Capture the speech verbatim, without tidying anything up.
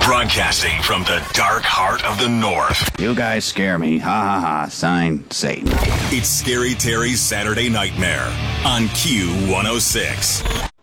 Broadcasting from the dark heart of the North. You guys scare me. Ha ha ha. Sign Satan. It's Scary Terry's Saturday Nightmare on Q one oh six.